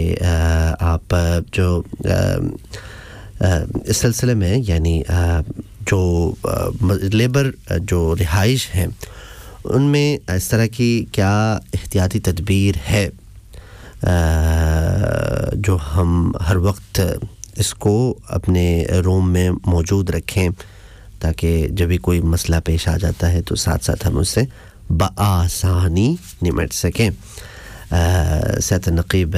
آپ جو اس سلسلے میں یعنی جو لیبر جو رہائش ہیں ان میں اس طرح کی کیا احتیاطی تدبیر ہے جو ہم ہر وقت اس کو اپنے روم میں موجود رکھیں تاکہ جب بھی کوئی مسئلہ پیش آ جاتا ہے تو ساتھ ساتھ ہم اس سے بآسانی نمٹ سکیں. سيادة النقيب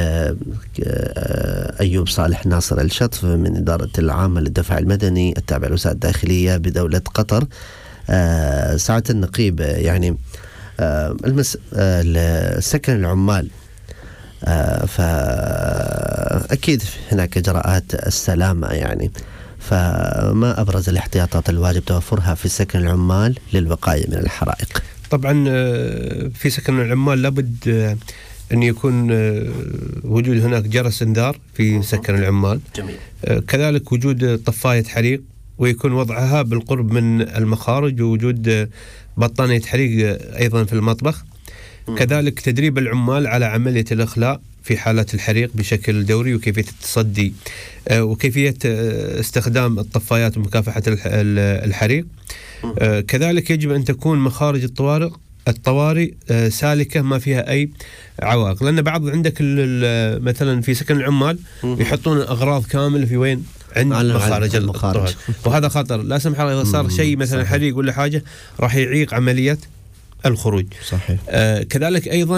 أيوب صالح ناصر الشطف من إدارة العامة للدفاع المدني التابع لوزارة الداخلية بدولة قطر. سعادة النقيب يعني سكن العمال فأكيد هناك إجراءات السلامة يعني فما أبرز الاحتياطات الواجب توفرها في سكن العمال للوقاية من الحرائق؟ طبعا في سكن العمال لابد أن يكون وجود هناك جرس إنذار في سكن العمال. جميل. كذلك وجود طفاية حريق ويكون وضعها بالقرب من المخارج ووجود بطانية حريق أيضا في المطبخ. كذلك تدريب العمال على عملية الإخلاء في حالات الحريق بشكل دوري وكيفية التصدي وكيفية استخدام الطفايات ومكافحة الحريق. كذلك يجب أن تكون مخارج الطوارئ سالكة ما فيها أي عوائق لأن بعض عندك مثلا في سكن العمال يحطون أغراض كاملة في وين عند مخارج الطوارئ وهذا خطر لا سمح الله إذا صار شيء مثلا حريق ولا حاجة راح يعيق عملية الخروج. صحيح. كذلك أيضا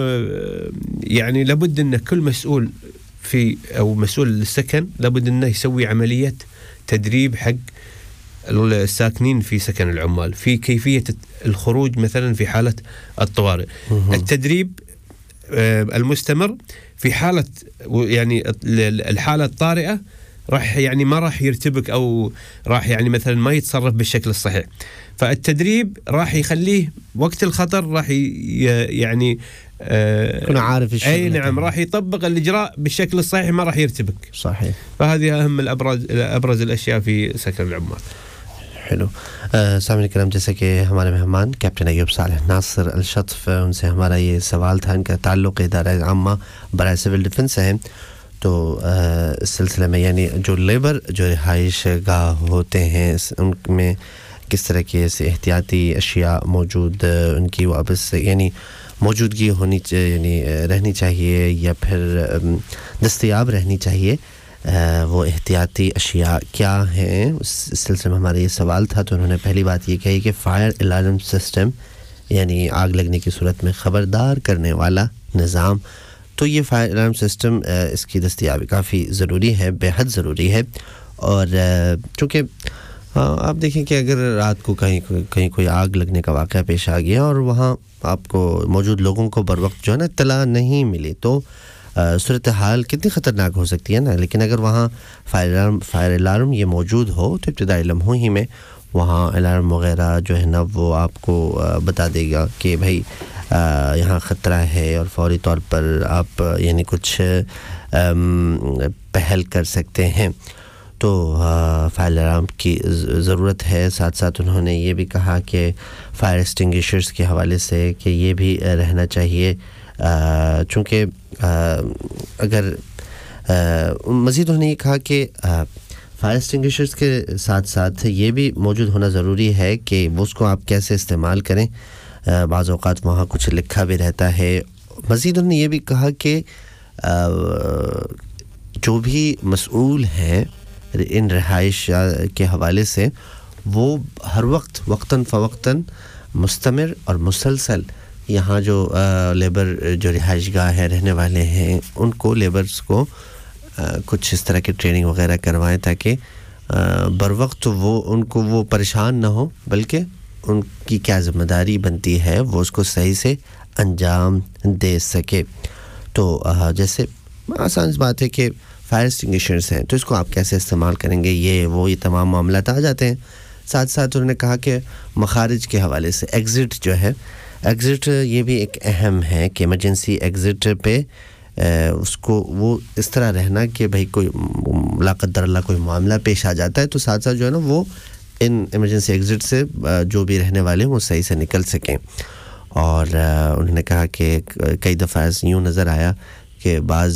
يعني لابد أن كل مسؤول في أو مسؤول السكن لابد أنه يسوي عملية تدريب حق الساكنين في سكن العمال في كيفية الخروج مثلا في حالة الطوارئ. التدريب المستمر في حالة يعني الحالة الطارئة راح يعني ما راح يرتبك أو راح يعني مثلا ما يتصرف بالشكل الصحيح. فالتدريب راح يخليه وقت الخطر راح يعني يكون عارف الشغل. أي نعم راح يطبق الإجراء بالشكل الصحيح ما راح يرتبك. صحيح. فهذه أهم أبرز الأشياء في سكن العمال. حلو. سامعین کرام جیسے کہ ہمارے مہمان کیپٹن ایوب صالح ناصر الشطف ان سے ہمارا یہ سوال تھا ان کا تعلق ادارہ عامہ برائے سول ڈیفنس ہے تو اس سلسلے میں یعنی جو لیبر جو رہائش گاہ ہوتے ہیں ان میں کس طرح کے احتیاطی اشیاء موجود ان کی واپس یعنی موجودگی ہونی یعنی رہنی چاہیے یا پھر دستیاب رہنی چاہیے وہ احتیاطی اشیاء کیا ہیں اس سلسلے میں ہمارا یہ سوال تھا تو انہوں نے پہلی بات یہ کہی کہ فائر الارم سسٹم یعنی آگ لگنے کی صورت میں خبردار کرنے والا نظام تو یہ فائر الارم سسٹم اس کی دستیابی کافی ضروری ہے بے حد ضروری ہے اور چونکہ آپ دیکھیں کہ اگر رات کو کہیں کوئی آگ لگنے کا واقعہ پیش آ گیا اور وہاں آپ کو موجود لوگوں کو بر وقت جو ہے نا اطلاع نہیں ملی تو صورتحال کتنی خطرناک ہو سکتی ہے نا لیکن اگر وہاں فائر الارم یہ موجود ہو تو ابتدائی لمحوں ہی میں وہاں الارم وغیرہ جو ہے نا وہ آپ کو بتا دے گا کہ بھائی یہاں خطرہ ہے اور فوری طور پر آپ یعنی کچھ پہل کر سکتے ہیں تو فائر الارم کی ضرورت ہے ساتھ ساتھ انہوں نے یہ بھی کہا کہ فائر ایکسٹنگوشرز کے حوالے سے کہ یہ بھی رہنا چاہیے چونکہ اگر مزید انہوں نے یہ کہا کہ فائر ایکسٹنگوشرز کے ساتھ ساتھ یہ بھی موجود ہونا ضروری ہے کہ اس کو آپ کیسے استعمال کریں بعض اوقات وہاں کچھ لکھا بھی رہتا ہے مزید انہوں نے یہ بھی کہا کہ جو بھی مسئول ہیں ان رہائش کے حوالے سے وہ ہر وقت وقتاً فوقتاً مستمر اور مسلسل یہاں جو لیبر جو رہائش گاہ ہے رہنے والے ہیں ان کو لیبرز کو کچھ اس طرح کی ٹریننگ وغیرہ کروائیں تاکہ بر وقت وہ ان کو وہ پریشان نہ ہو بلکہ ان کی کیا ذمہ داری بنتی ہے وہ اس کو صحیح سے انجام دے سکے تو جیسے آسان بات ہے کہ فائر ایکسٹنگوشرز ہیں تو اس کو آپ کیسے استعمال کریں گے یہ تمام معاملات آ جاتے ہیں ساتھ ساتھ انہوں نے کہا کہ مخارج کے حوالے سے ایگزٹ جو ہے ایگزٹ یہ بھی ایک اہم ہے کہ ایمرجنسی ایگزٹ پہ اس کو وہ اس طرح رہنا کہ بھئی کوئی لا قدر اللہ کوئی معاملہ پیش آ جاتا ہے تو ساتھ ساتھ جو ہے نا وہ ان ایمرجنسی ایگزٹ سے جو بھی رہنے والے ہیں وہ صحیح سے نکل سکیں اور انہوں نے کہا کہ کئی دفعہ یوں نظر آیا کہ بعض